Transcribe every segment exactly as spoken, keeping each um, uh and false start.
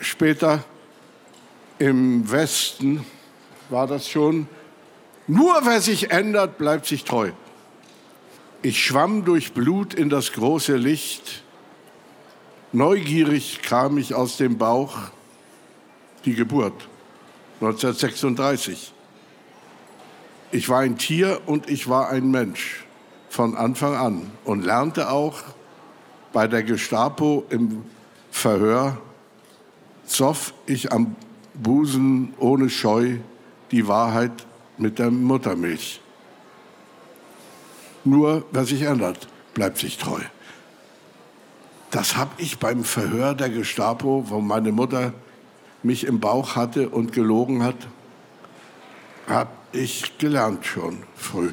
später im Westen war das schon. Nur wer sich ändert, bleibt sich treu. Ich schwamm durch Blut in das große Licht. Neugierig kam ich aus dem Bauch. Die Geburt, neunzehnhundertsechsunddreißig. Ich war ein Tier und ich war ein Mensch von Anfang an und lernte auch bei der Gestapo im Verhör, zoff ich am Busen ohne Scheu die Wahrheit mit der Muttermilch. Nur wer sich ändert, bleibt sich treu. Das habe ich beim Verhör der Gestapo, wo meine Mutter mich im Bauch hatte und gelogen hat, habe ich gelernt schon früh.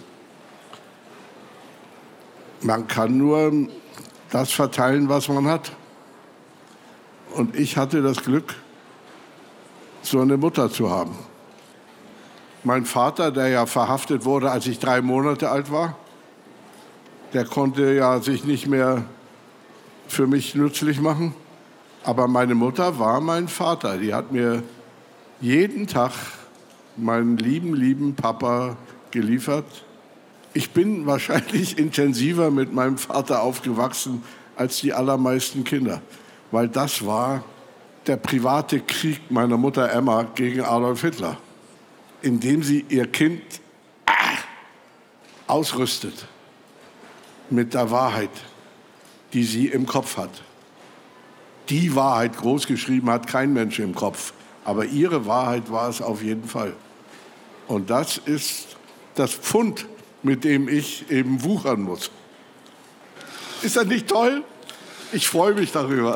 Man kann nur das verteilen, was man hat. Und ich hatte das Glück, so eine Mutter zu haben. Mein Vater, der ja verhaftet wurde, als ich drei Monate alt war, der konnte ja sich nicht mehr für mich nützlich machen. Aber meine Mutter war mein Vater. Die hat mir jeden Tag meinen lieben, lieben Papa geliefert. Ich bin wahrscheinlich intensiver mit meinem Vater aufgewachsen als die allermeisten Kinder. Weil das war der private Krieg meiner Mutter Emma gegen Adolf Hitler, indem sie ihr Kind ah, ausrüstet mit der Wahrheit, die sie im Kopf hat. Die Wahrheit großgeschrieben hat kein Mensch im Kopf, aber ihre Wahrheit war es auf jeden Fall. Und das ist das Pfund, mit dem ich eben wuchern muss. Ist das nicht toll? Ich freue mich darüber.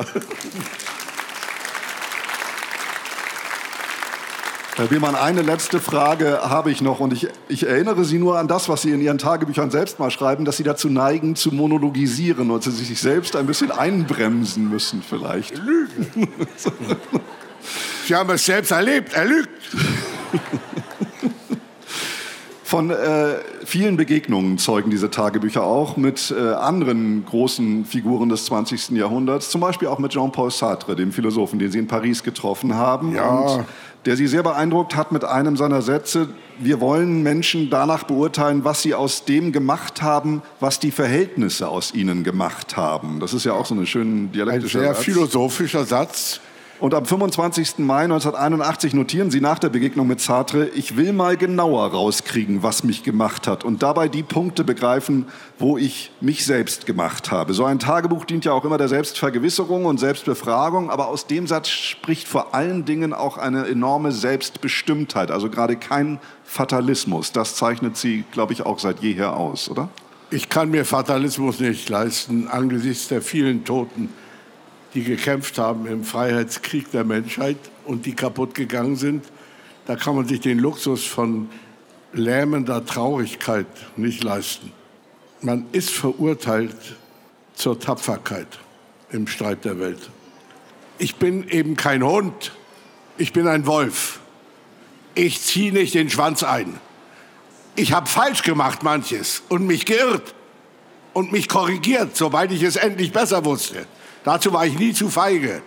Herr Biermann, eine letzte Frage habe ich noch und ich, ich erinnere Sie nur an das, was Sie in Ihren Tagebüchern selbst mal schreiben, dass Sie dazu neigen, zu monologisieren und Sie sich selbst ein bisschen einbremsen müssen vielleicht. Lügen. Sie haben es selbst erlebt, er lügt. Von äh, vielen Begegnungen zeugen diese Tagebücher auch mit äh, anderen großen Figuren des zwanzigsten Jahrhunderts, zum Beispiel auch mit Jean-Paul Sartre, dem Philosophen, den Sie in Paris getroffen haben. Ja. Und der Sie sehr beeindruckt hat mit einem seiner Sätze: Wir wollen Menschen danach beurteilen, was sie aus dem gemacht haben, was die Verhältnisse aus ihnen gemacht haben. Das ist ja auch so eine schöne dialektische Ein sehr Satz. philosophischer Satz. Und am fünfundzwanzigsten Mai neunzehnhunderteinundachtzig notieren Sie nach der Begegnung mit Sartre: Ich will mal genauer rauskriegen, was mich gemacht hat und dabei die Punkte begreifen, wo ich mich selbst gemacht habe. So ein Tagebuch dient ja auch immer der Selbstvergewisserung und Selbstbefragung, aber aus dem Satz spricht vor allen Dingen auch eine enorme Selbstbestimmtheit, also gerade kein Fatalismus. Das zeichnet Sie, glaube ich, auch seit jeher aus, oder? Ich kann mir Fatalismus nicht leisten angesichts der vielen Toten, die gekämpft haben im Freiheitskrieg der Menschheit und die kaputt gegangen sind. Da kann man sich den Luxus von lähmender Traurigkeit nicht leisten. Man ist verurteilt zur Tapferkeit im Streit der Welt. Ich bin eben kein Hund, ich bin ein Wolf. Ich ziehe nicht den Schwanz ein. Ich habe falsch gemacht manches und mich geirrt und mich korrigiert, soweit ich es endlich besser wusste. Dazu war ich nie zu feige.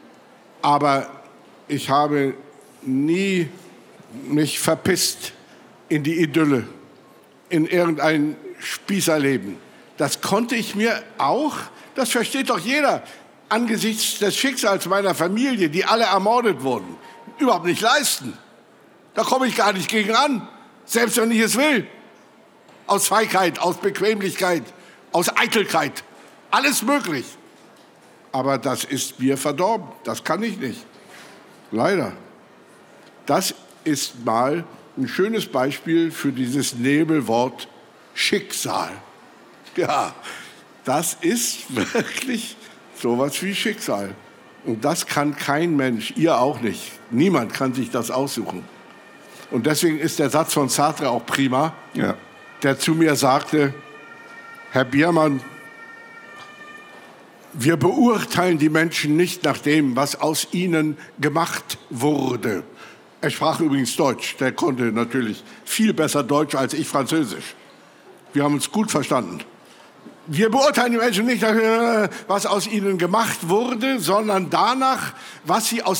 Aber ich habe nie mich verpisst in die Idylle, in irgendein Spießerleben. Das konnte ich mir auch, das versteht doch jeder, angesichts des Schicksals meiner Familie, die alle ermordet wurden, überhaupt nicht leisten. Da komme ich gar nicht gegen an, selbst wenn ich es will. Aus Feigheit, aus Bequemlichkeit, aus Eitelkeit, alles möglich. Aber das ist mir verdorben. Das kann ich nicht. Leider. Das ist mal ein schönes Beispiel für dieses Nebelwort Schicksal. Ja, das ist wirklich sowas wie Schicksal. Und das kann kein Mensch, ihr auch nicht. Niemand kann sich das aussuchen. Und deswegen ist der Satz von Sartre auch prima, ja, der zu mir sagte: Herr Biermann, wir beurteilen die Menschen nicht nach dem, was aus ihnen gemacht wurde. Er sprach übrigens Deutsch. Der konnte natürlich viel besser Deutsch als ich Französisch. Wir haben uns gut verstanden. Wir beurteilen die Menschen nicht nach dem, was aus ihnen gemacht wurde, sondern danach, was sie aus